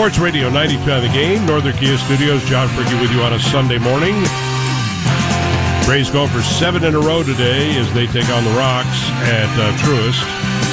Sports Radio 92 on the Game, Northern Kia Studios. John Fricke with you on a Sunday morning. Braves go for 7 in a row today as they take on the Rocks at Truist.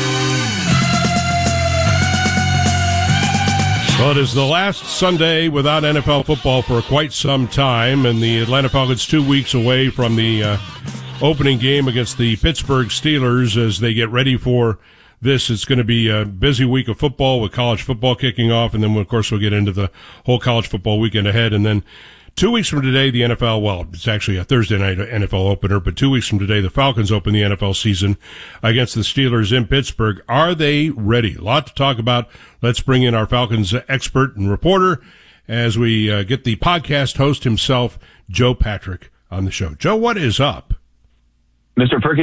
Well, it is the last Sunday without NFL football for quite some time, and the Atlanta Falcons 2 weeks away from the opening game against the Pittsburgh Steelers as they get ready for this. It's going to be a busy week of football with college football kicking off, and then, of course, we'll get into the whole college football weekend ahead. And then 2 weeks from today, the NFL, well, it's actually a Thursday night NFL opener, but 2 weeks from today, the Falcons open the NFL season against the Steelers in Pittsburgh. Are they ready? A lot to talk about. Let's bring in our Falcons expert and reporter as we get the podcast host himself, Joe Patrick, on the show. Joe, what is up? Mr. Fricke,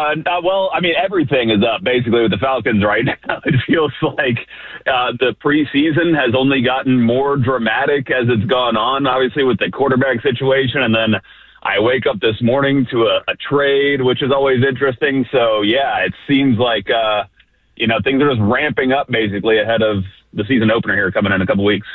everything is up basically with the Falcons right now. It feels like the preseason has only gotten more dramatic as it's gone on, obviously with the quarterback situation. And then I wake up this morning to a trade, which is always interesting. So, yeah, it seems like, things are just ramping up basically ahead of the season opener here coming in a couple weeks.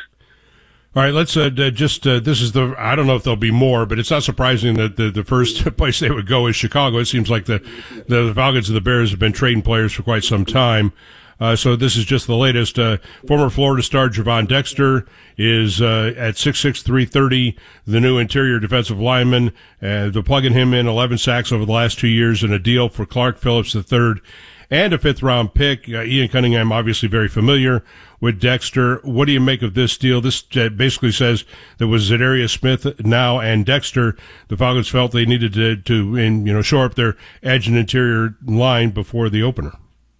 All right, let's this is I don't know if there'll be more, but it's not surprising that the first place they would go is Chicago. It seems like the Falcons and the Bears have been trading players for quite some time. So this is just the latest. Former Florida star Gervon Dexter is at 6'6", 330, the new interior defensive lineman. They're plugging him in 11 sacks over the last 2 years and a deal for Clark Phillips III and a 5th-round pick. Ian Cunningham, obviously very familiar with Dexter. What do you make of this deal? This basically says that with Zadarius Smith now and Dexter, the Falcons felt they needed to shore up their edge and interior line before the opener.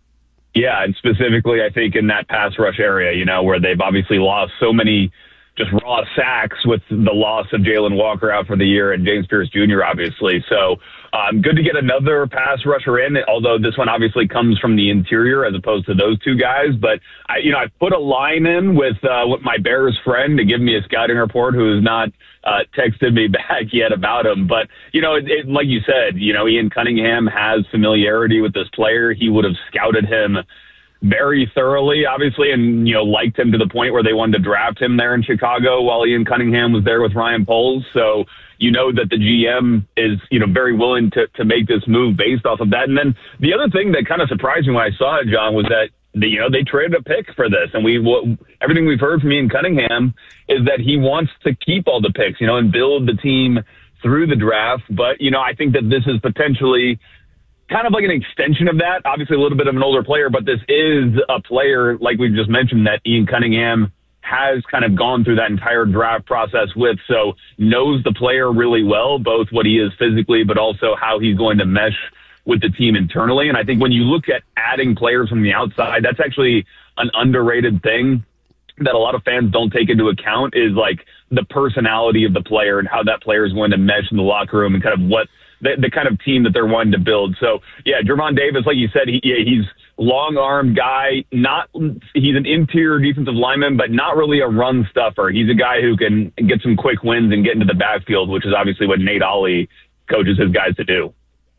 Yeah, and specifically, I think in that pass rush area, where they've obviously lost so many just raw sacks with the loss of Jalen Walker out for the year and James Pierce Jr., obviously. So good to get another pass rusher in, although this one obviously comes from the interior as opposed to those two guys. But, I put a line in with my Bears friend to give me a scouting report who has not texted me back yet about him. But, like you said, Ian Cunningham has familiarity with this player. He would have scouted him very thoroughly, obviously, and, liked him to the point where they wanted to draft him there in Chicago while Ian Cunningham was there with Ryan Poles. So, that the GM is, very willing to make this move based off of that. And then the other thing that kind of surprised me when I saw it, John, was that, they traded a pick for this. And everything we've heard from Ian Cunningham is that he wants to keep all the picks, and build the team through the draft. But, I think that this is potentially kind of like an extension of that. Obviously a little bit of an older player, but this is a player, like we just mentioned, that Ian Cunningham has kind of gone through that entire draft process with, so knows the player really well, both what he is physically, but also how he's going to mesh with the team internally. And I think when you look at adding players from the outside, that's actually an underrated thing that a lot of fans don't take into account, is like the personality of the player and how that player is going to mesh in the locker room and kind of what the kind of team that they're wanting to build. So, yeah, Gervon Davis, like you said, he's long-armed guy. He's an interior defensive lineman, but not really a run stuffer. He's a guy who can get some quick wins and get into the backfield, which is obviously what Nate Ollie coaches his guys to do.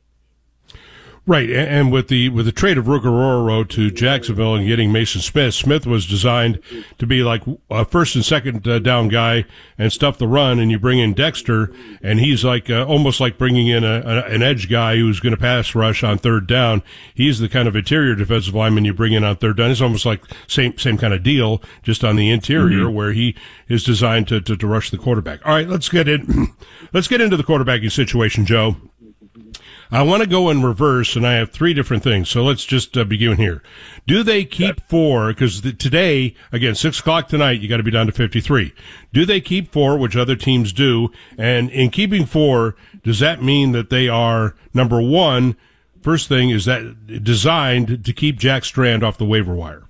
Right, and with the trade of Ruggiero to Jacksonville and getting Mason Smith, Smith was designed to be like a first and second down guy and stuff the run, and you bring in Dexter, and he's like almost like bringing in an edge guy who's going to pass rush on third down. He's the kind of interior defensive lineman you bring in on third down. It's almost like same kind of deal, just on the interior, where he is designed to rush the quarterback. All right, let's get into the quarterbacking situation, Joe. I want to go in reverse, and I have 3 different things, so let's just begin here. Do they keep 4, because today, again, 6 o'clock tonight, you got to be down to 53. Do they keep 4, which other teams do, and in keeping 4, does that mean that they are, number one, first thing, is that designed to keep Jack Strand off the waiver wire?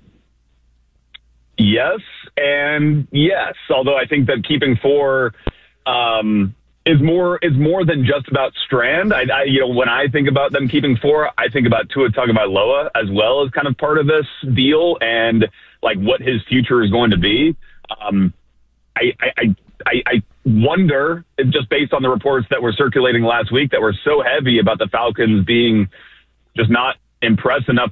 Yes, and yes, although I think that keeping 4 is more than just about Strand. When I think about them keeping 4, I think about Tua Tagovailoa as well as kind of part of this deal and like what his future is going to be. I wonder, just based on the reports that were circulating last week that were so heavy about the Falcons being just not impressed enough